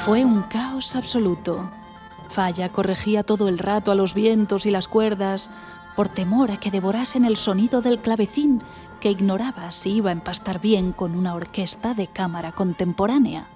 Fue un caos absoluto. Falla corregía todo el rato a los vientos y las cuerdas, por temor a que devorasen el sonido del clavecín, que ignoraba si iba a empastar bien con una orquesta de cámara contemporánea.